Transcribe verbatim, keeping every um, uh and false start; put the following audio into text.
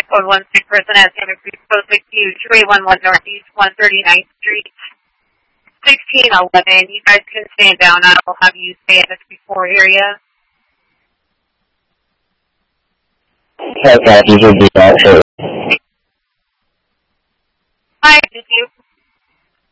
code one six person has Santa Cruz code six U two eight one one Northeast one thirty-ninth Street sixteen eleven. You guys can stand down. I will have you stay in the before area. Okay, you should be also. Hi, did you?